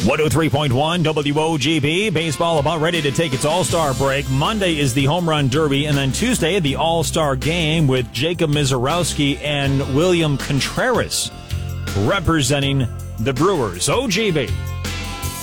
103.1 WOGB. Baseball about ready to take its All-Star break. Monday is the Home Run Derby, and then Tuesday, the All-Star Game with Jacob Misiorowski and William Contreras representing the Brewers. OGB.